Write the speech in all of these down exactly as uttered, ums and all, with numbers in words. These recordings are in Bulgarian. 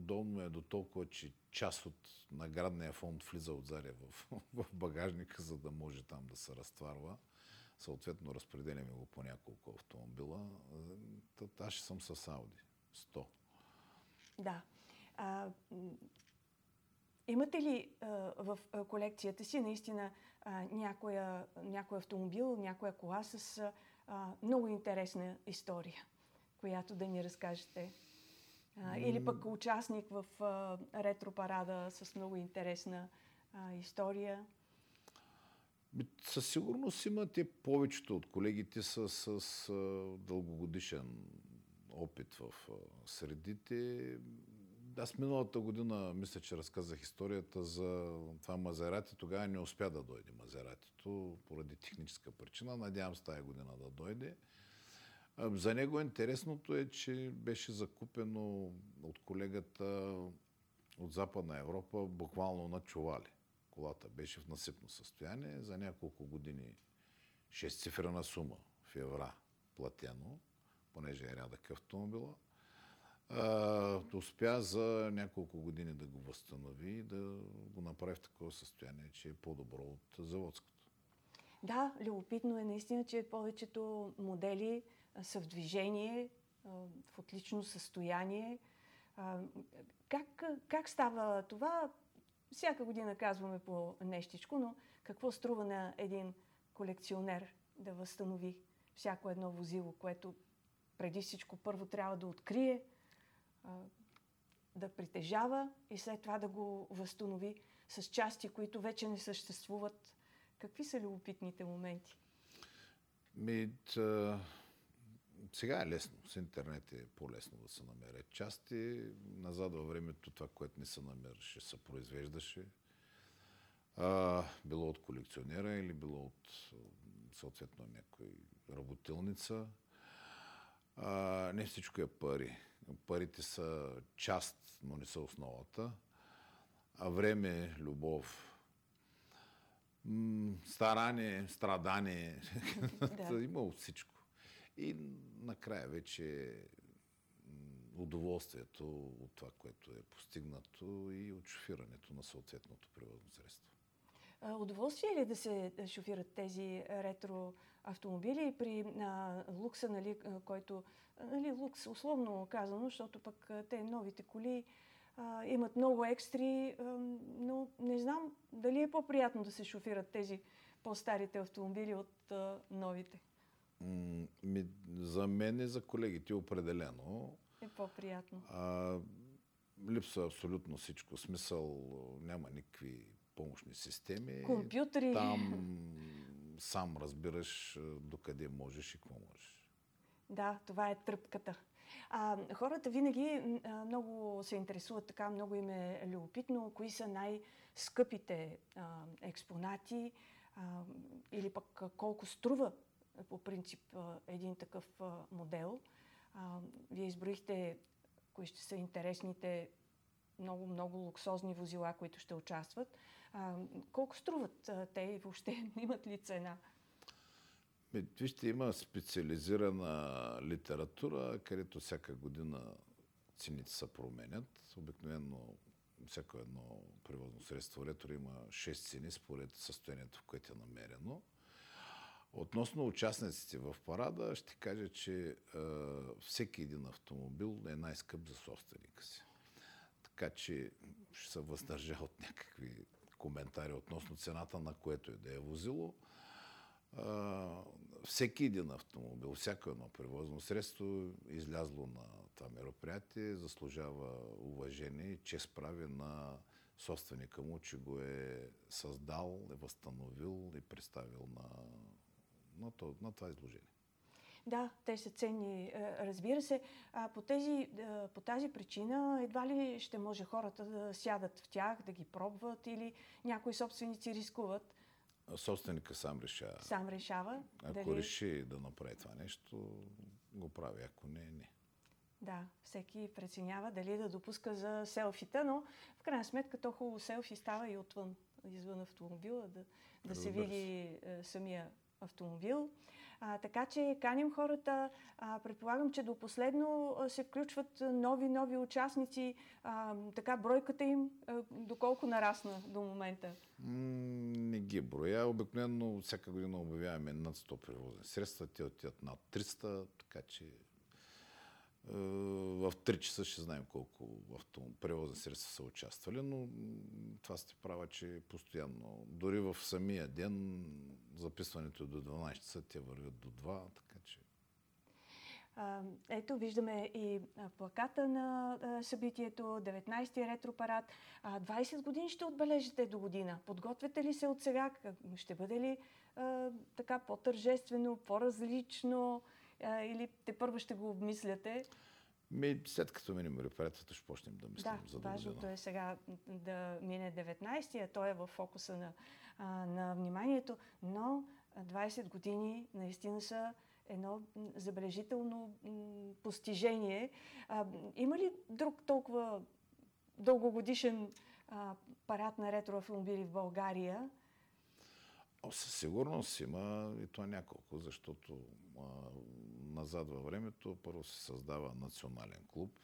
удобно е до толкова, че част от наградния фонд влиза отзади в, в багажника, за да може там да се разтварва. Съответно, разпределяме го по няколко автомобила. Аз ще съм с Ауди. сто. Да. А, имате ли а, в а, колекцията си наистина а, някоя, някой автомобил, някоя кола с а, много интересна история, която да ни разкажете? А, или пък участник в а, ретро-парада с много интересна а, история? Със сигурност имате повечето от колегите с, с, с дългогодишен опит в средите. Аз миналата година мисля, че разказах историята за това Мазерати. Тогава не успя да дойде Мазератито поради техническа причина. Надявам се тази година да дойде. За него интересното е, че беше закупено от колегата от Западна Европа буквално на чували. Колата беше в насипно състояние. За няколко години шестцифрена сума в евра платено, понеже е рядък автомобила. Uh, успя за няколко години да го възстанови и да го направи в такова състояние, че е по-добро от заводското. Да, любопитно е наистина, че повечето модели са в движение, в отлично състояние. Как, как става това? Всяка година казваме по нещичко, но какво струва на един колекционер да възстанови всяко едно возило, което преди всичко първо трябва да открие, да притежава и след това да го възстанови с части, които вече не съществуват. Какви са любопитните моменти? Ми, тъ... Сега е лесно. С интернет е по-лесно да се намерят части. Назад във времето това, което не се намереше, се произвеждаше. А, било от колекционера или било от съответно някой работилница. А, не всичко е пари. Парите са част, но не са основата. А време, любов, м- старание, страдание, да. Има от всичко. И накрая вече удоволствието от това, което е постигнато и от шофирането на съответното превозно средство. Удоволствие е ли да се шофират тези ретро автомобили при а, лукса, нали, който, нали, лукс, условно казано, защото пък те новите коли а, имат много екстри, а, но не знам дали е по-приятно да се шофират тези по-старите автомобили от а, новите. М- ми, за мен и за колегите определено е по-приятно. А, липсва абсолютно всичко. Смисъл, няма никакви помощни системи. Компютри. Там сам разбираш докъде можеш и какво можеш. Да, това е тръпката. А, хората винаги а, много се интересуват, така много им е любопитно, кои са най-скъпите а, експонати а, или пък колко струва по принцип а, един такъв а, модел. А, вие изброихте кои ще са интересните много-много луксозни возила, които ще участват. А, колко струват а, те и въобще имат ли цена? Вижте, има специализирана литература, където всяка година цените се променят. Обикновено всяко едно превозно средство ретро има шест цени според състоянието, в което е намерено. Относно участниците в парада, ще кажа, че е, всеки един автомобил е най-скъп за собственика си. Така че ще се въздържа от някакви коментари относно цената, на което и да е возило. Uh, всеки един автомобил, всяко едно превозно средство, излязло на това мероприятие, заслужава уважение и чест прави на собственика му, че го е създал, е възстановил и представил на, на, това, на това изложение. Да, те са ценни, разбира се. А по, тези, по тази причина едва ли ще може хората да сядат в тях, да ги пробват или някои собственици рискуват. Собственика сам решава. Сам решава. Ако дали... реши да направи това нещо, го прави. Ако не, не. Да, всеки преценява дали да допуска за селфита, но в крайна сметка то хубаво селфи става и отвън, извън автомобила, да, да се види е, самия автомобил. А, така че каним хората. А, предполагам, че до последно се включват нови, нови участници. А, така бройката им а, доколко нарасна до момента? М, не ги броя. Обикновено всяка година обявяваме над сто превозни средства. Те отиват над триста, така че е, в три часа ще знаем колко авто- превозни средства са участвали, но м, това сте права, че постоянно, дори в самия ден, записването до дванайсет часа, те вървят до два, така че... А, ето, виждаме и а, плаката на а, събитието, деветнайсети ретропарад. А, двайсет години ще отбележите до година. Подготвяте ли се от сега? Ще бъде ли а, така по-тържествено, по-различно а, или те първо ще го обмисляте? Ми, след като минем мероприятията, ще почнем да мислим Да, за важното година. е сега да мине деветнайсети, а той е в фокуса на, а, на вниманието, но двайсет години наистина са едно забележително м, постижение. А, има ли друг толкова дългогодишен а, парад на ретроавтомобили в България? О, със сигурност има и то няколко, защото а, назад във времето първо се създава национален клуб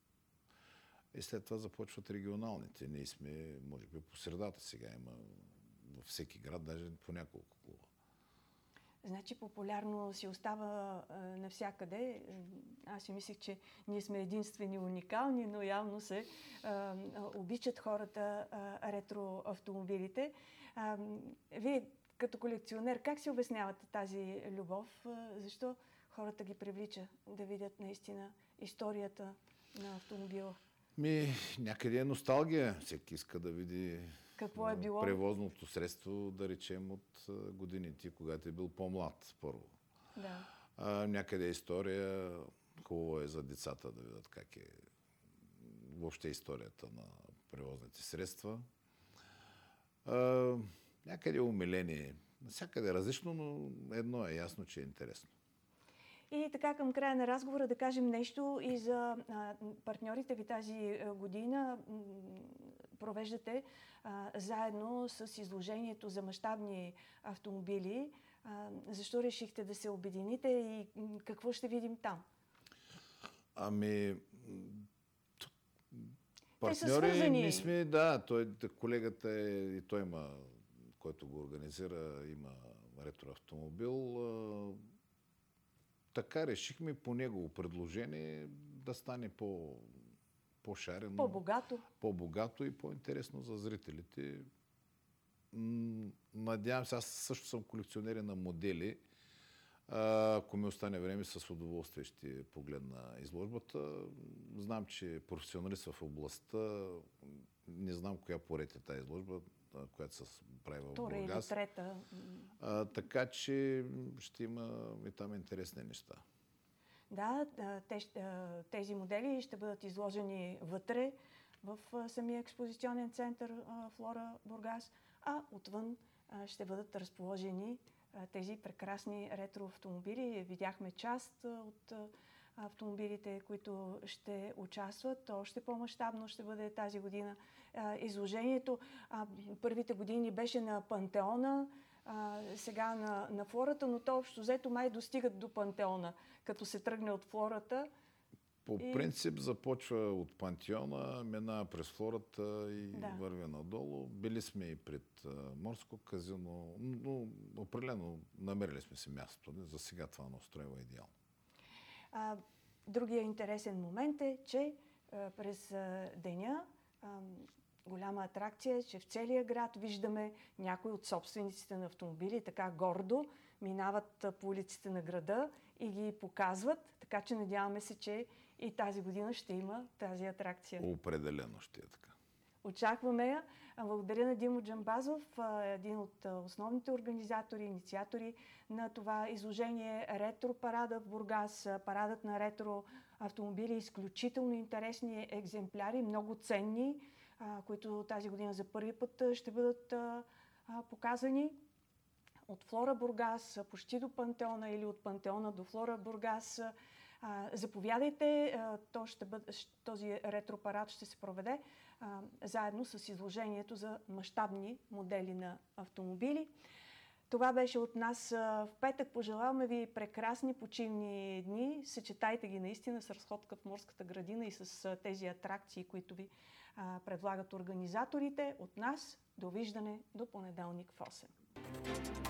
и след това започват регионалните. Ние сме, може би, по средата сега има във всеки град, даже по няколко клуба. Значи популярно си остава а, навсякъде. Аз си мислих, че ние сме единствени, уникални, но явно се а, а, обичат хората а, ретроавтомобилите. А, вие като колекционер, как си обяснявате тази любов? А, защо хората ги привлича да видят наистина историята на автомобила? Ми, някъде е носталгия. Всеки иска да види Какво е било? превозното средство, да речем, от а, годините, когато е бил по-млад първо. Да. А, някъде е история. Хубаво е за децата да видят как е въобще историята на превозните средства. А, някъде е умиление. Навсякъде е различно, но едно е ясно, че е интересно. И така към края на разговора да кажем нещо и за а, партньорите ви тази а, година. М, провеждате а, заедно с изложението за мащабни автомобили. А, защо решихте да се обедините и м, какво ще видим там? Ами, Те са партньори свързани. ние сме, да, той, колегата е, и той има, който го организира, има ретроавтомобил. А, така решихме по негово предложение да стане по, по-шарено, По-богато. по-богато и по-интересно за зрителите. М, Надявам се, аз също съм колекционер на модели. А, Ако ми остане време, с удоволствие ще погледна изложбата. Знам, че професионалист в областта, не знам коя поред е тази изложба, а, която се прави в Втора или Бургас. трета. А, така че ще има и там интересни неща. Да, а, те ще- а, тези модели ще бъдат изложени вътре в а, самия експозиционен център а, Флора Бургас, а отвън а, ще бъдат разположени а, тези прекрасни ретроавтомобили. Видяхме част а, от а, автомобилите, които ще участват. Още по-мащабно ще бъде тази година а, изложението. А, първите години беше на Пантеона, а, сега на, на Флората, но то общо взето май достигат до Пантеона, като се тръгне от Флората. По И- принцип започва от Пантеона, минава през Флората и Да. върви надолу. Били сме и пред а, Морско казино, но определено намерили сме си мястото. Не? За сега това не устроива идеално. А, другия интересен момент е, че а, през а, деня а, голяма атракция е, че в целия град виждаме някои от собствениците на автомобили така гордо минават а, по улиците на града и ги показват, така че надяваме се, че и тази година ще има тази атракция. Определено ще е така. Очакваме я. А, Благодаря на Димо Джамбазов, а, един от а, основните организатори, инициатори на това изложение Ретро парада в Бургас. А, Парадът на ретро автомобили, изключително интересни екземпляри, много ценни, а, които тази година за първи път а, ще бъдат а, а, показани. От Флора Бургас а, почти до Пантеона или от Пантеона до Флора Бургас. А, заповядайте, а, то ще бъде, щ- този ретропарад ще се проведе а, заедно с изложението за мащабни модели на автомобили. Това беше от нас в петък. Пожелаваме ви прекрасни почивни дни. Съчетайте ги наистина с разходка в морската градина и с тези атракции, които ви предлагат организаторите. От нас довиждане до понеделник в осем.